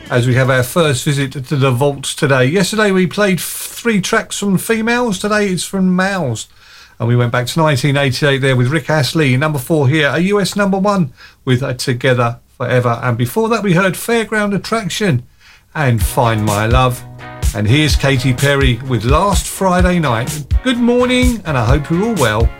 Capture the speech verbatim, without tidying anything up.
as we have our first visit to the vaults today. Yesterday we played three tracks from females. Today it's from males. And we went back to nineteen eighty-eight there with Rick Astley, number four here, a U S number one with a Together Forever. And before that we heard Fairground Attraction and Find My Love. And here's Katy Perry with Last Friday Night. Good morning, and I hope you're all well.